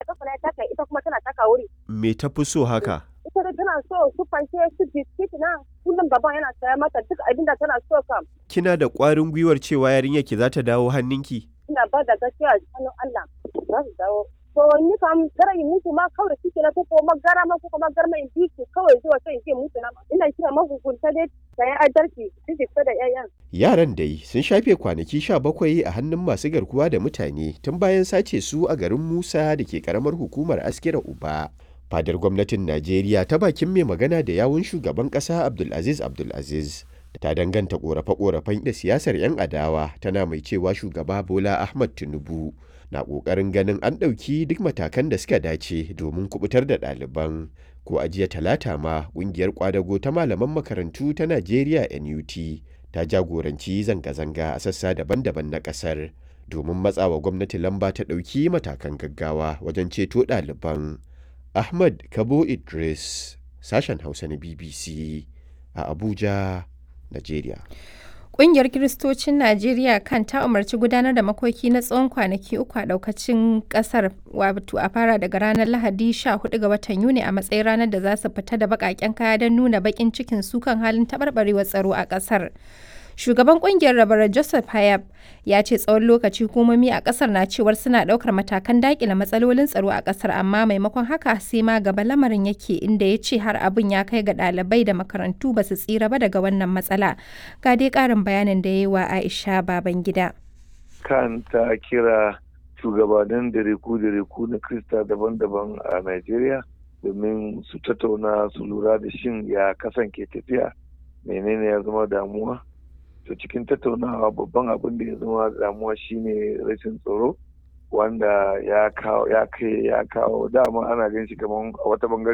kafa na taka ita kuma tana taka wuri. Me ta fi so haka? Ita da tana so su fanke su biskit na kullum baban yana saya mata duk abin da tana so kam. Kina da ƙwarin gwiwar cewa yarinyar ki za ta dawo hannunki? Ina ba da gaskiya a hannun Allah za su dawo. To ni kam gara in mutu ma kawai ciki na ko kuma gara ma ko kuma garma in bi su kawai zuwa sai in ce mutu na ma. Ina kira mahukunta dai da ya adalci su fita da 'ya'yan. Yaran dai sun shafe kwanaki 17 a hannun masu garkuwa da mutane tun bayan sace su a garin Musa da ke karamar hukumar Askira Uba. Fadar gwamnatin Najeriya ta bakin mai magana da yawun shugaban ƙasa Abdulaziz ta danganta ƙorafe-ƙorafen da siyasar 'yan adawa tana mai cewa shugaba Bola Ahmad Tinubu na ƙoƙarin ganin an ɗauki duk matakan da suka dace domin kubutar da ɗaliban. Ko a jiya Talata ma ƙungiyar ƙwadago ta malaman makarantu ta Najeriya NUT ta jagoranci zanga-zanga a sassa daban-daban na ƙasar domin matsawa gwamnati lamba ta ɗauki matakan gaggawa wajen ceto ɗaliban. Ahmad Kabo Idris, sashen Hausa na BBC a Abuja, Najeriya. Ƙungiyar Kiristocin Najeriya kan ta umarci gudanar da makoki na tsawon kwanaki 3 a ɗaukacin ƙasar wato a fara daga ranar Lahadi 14 ga watan Yuni a matsayin ranar da za su fita da baƙaƙen kaya don nuna baƙin cikin su kan halin taɓarɓarewar tsaro a ƙasar. Shugaban ƙungiyar Rabaran Joseph Hayab ya ce tsawon lokaci hukumomi a ƙasar na cewar suna ɗaukar matakan daƙile matsalolin tsaro a ƙasar amma maimakon haka sai ma gaba lamarin yake inda ya ce har abin ya kai ga ɗalibai da makarantu ba su tsira ba daga wannan matsala. Ga dai ƙarin bayanin da ya yi wa Aisha Babangida. Kan ta kira shugabannin diriku na Krista daban-daban a Najeriya domin su tattauna su lura da shin ya kasance tafiya menene ya zama damuwa. To cikin tattaunawa babban abin da ya zama damuwa shine rashin tsaro wanda ya kawo dama ana ganin shi kamar a wata bangare